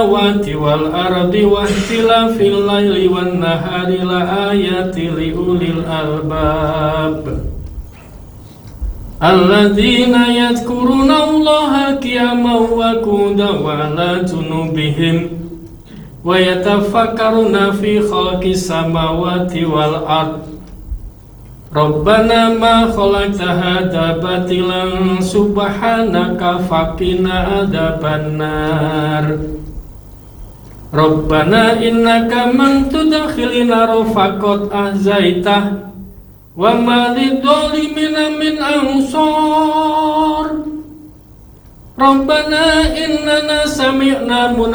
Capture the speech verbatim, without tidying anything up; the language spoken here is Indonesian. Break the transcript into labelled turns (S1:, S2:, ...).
S1: samawati wal ardi wa ikhtilafil laili wan nahari la ayatin li ulil albab alladzina yadhkuruna Allaha qiyaman wa qu'udan wa 'ala junubihim wa yatafakkaruna fi khalqis samawati wal ard. Rabbana ma khalaqta hadza batilan subhanaka faqina adzabannar. Rabbana innaka man tudkhilin nar faqad ahzaitah wa ma lidzalimina min ansar. Rabbana innana sami'na